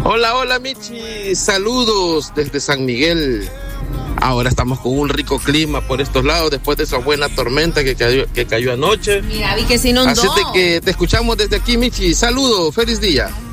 Hola, hola Michi, saludos desde San Miguel. Ahora estamos con un rico clima por estos lados después de esa buena tormenta que cayó anoche. Mira, vi que se inundó. Así de que te escuchamos desde aquí, Michi. Saludos, feliz día.